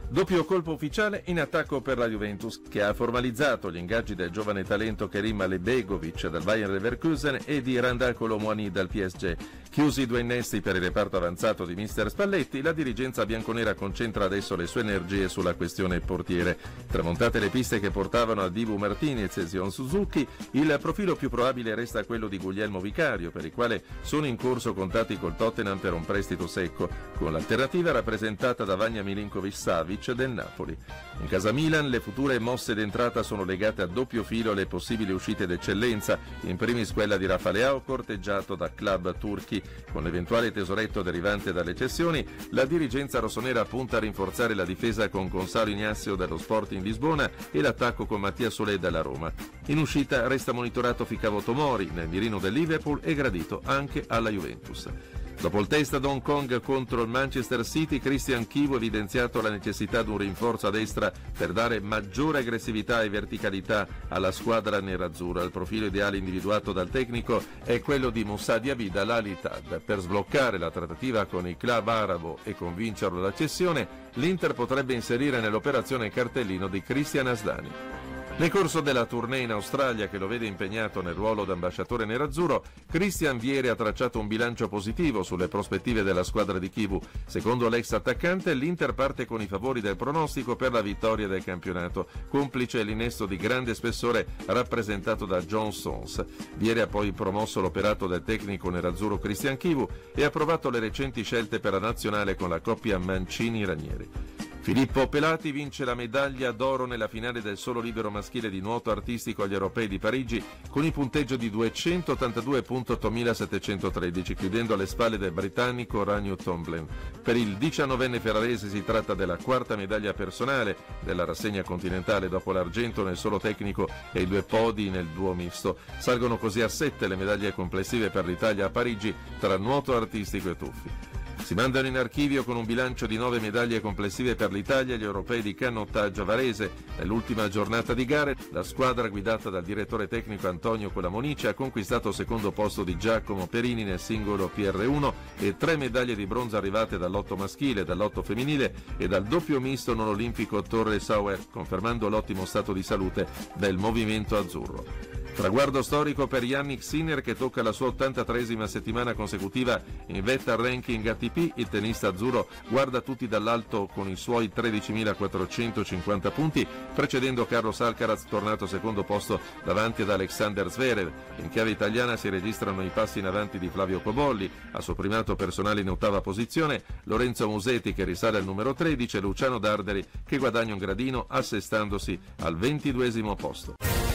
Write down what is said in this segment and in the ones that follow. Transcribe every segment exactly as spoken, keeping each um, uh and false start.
Doppio colpo ufficiale in attacco per la Juventus, che ha formalizzato gli ingaggi del giovane talento Kerim Alebegovic dal Bayer Leverkusen e di Randal Colomouani dal P S G. Chiusi i due innesti per il reparto avanzato di mister Spalletti, la dirigenza bianconera concentra adesso le sue energie sulla questione portiere. Tramontate le piste che portavano a Dibu Martinez e Zion Suzuki, il profilo più probabile resta quello di Guglielmo Vicario, per il quale sono in corso contatti col Tottenham per un prestito secco, con l'alternativa rappresentata da Vanja Milinkovic-Savic del Napoli. In casa Milan le future mosse d'entrata sono legate a doppio filo alle possibili uscite d'eccellenza, in primis quella di Rafa Leao, corteggiato da club turchi. Con l'eventuale tesoretto derivante dalle cessioni, la dirigenza rossonera punta a rinforzare la difesa con Gonzalo Ignacio dello Sporting Lisbona e l'attacco con Mattia Solé dalla Roma. In uscita resta monitorato Ficavo Tomori, nel mirino del Liverpool e gradito anche alla Juventus. Dopo il test ad Hong Kong contro il Manchester City, Christian Chivu ha evidenziato la necessità di un rinforzo a destra per dare maggiore aggressività e verticalità alla squadra nerazzurra. Il profilo ideale individuato dal tecnico è quello di Moussa Diaby dall'Al Ittihad. Per sbloccare la trattativa con il club arabo e convincerlo alla cessione, l'Inter potrebbe inserire nell'operazione il cartellino di Christian Asllani. Nel corso della tournée in Australia, che lo vede impegnato nel ruolo d'ambasciatore nerazzurro, Christian Vieri ha tracciato un bilancio positivo sulle prospettive della squadra di Chivu. Secondo l'ex attaccante, l'Inter parte con i favori del pronostico per la vittoria del campionato, complice l'innesto di grande spessore rappresentato da John Stones. Vieri ha poi promosso l'operato del tecnico nerazzurro Christian Chivu e ha approvato le recenti scelte per la nazionale con la coppia Mancini-Ranieri. Filippo Pelati vince la medaglia d'oro nella finale del solo libero maschile di nuoto artistico agli Europei di Parigi con il punteggio di duecentottantadue virgola ottomilasettecentotredici, chiudendo alle spalle del britannico Ragnu Tomblin. Per il diciannovenne ferrarese si tratta della quarta medaglia personale della rassegna continentale dopo l'argento nel solo tecnico e i due podi nel duo misto. Salgono così a sette le medaglie complessive per l'Italia a Parigi tra nuoto artistico e tuffi. Si mandano in archivio con un bilancio di nove medaglie complessive per l'Italia agli europei di canottaggio a Varese. Nell'ultima giornata di gare, la squadra guidata dal direttore tecnico Antonio Colamonici ha conquistato il secondo posto di Giacomo Perini nel singolo P R uno e tre medaglie di bronzo arrivate dall'otto maschile, dall'otto femminile e dal doppio misto non olimpico Torre Sauer, confermando l'ottimo stato di salute del movimento azzurro. Traguardo storico per Yannick Sinner, che tocca la sua ottantatreesima settimana consecutiva in vetta al ranking A T P. Il tennista azzurro guarda tutti dall'alto con i suoi tredicimilaquattrocentocinquanta punti, precedendo Carlos Alcaraz, tornato secondo posto davanti ad Alexander Zverev. In chiave italiana si registrano i passi in avanti di Flavio Cobolli, a suo primato personale in ottava posizione, Lorenzo Musetti che risale al numero tredici e Luciano Darderi che guadagna un gradino assestandosi al ventiduesimo posto.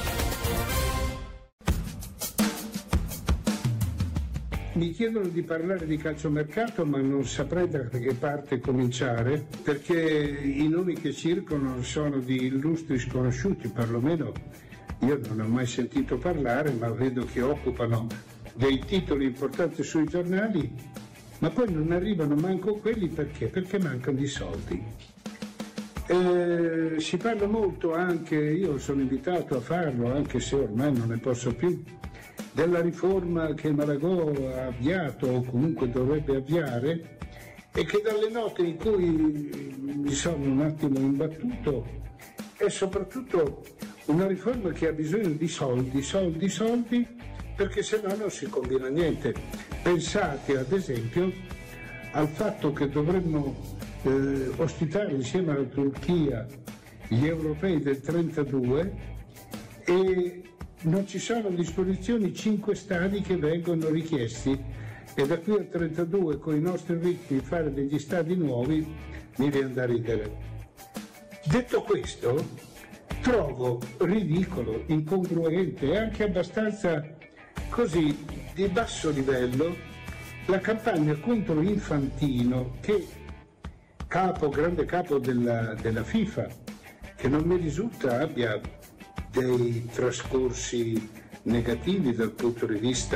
Mi chiedono di parlare di calciomercato, ma non saprei da che parte cominciare, perché i nomi che circolano sono di illustri sconosciuti, perlomeno io non ho mai sentito parlare, ma vedo che occupano dei titoli importanti sui giornali, ma poi non arrivano manco quelli perché? Perché mancano i soldi. Eh, si parla molto anche, io sono invitato a farlo, anche se ormai non ne posso più, della riforma che Malagò ha avviato o comunque dovrebbe avviare e che dalle note in cui mi sono un attimo imbattuto è soprattutto una riforma che ha bisogno di soldi, soldi, soldi, perché se no non si combina niente. Pensate ad esempio al fatto che dovremmo eh, ospitare insieme alla Turchia gli europei del trentadue e non ci sono a disposizione cinque stadi che vengono richiesti e da qui al trentadue con i nostri ritmi fare degli stadi nuovi mi viene da ridere. Detto questo, trovo ridicolo, incongruente e anche abbastanza così di basso livello la campagna contro Infantino, che capo, grande capo della, della FIFA, che non mi risulta abbia dei trascorsi negativi dal punto di vista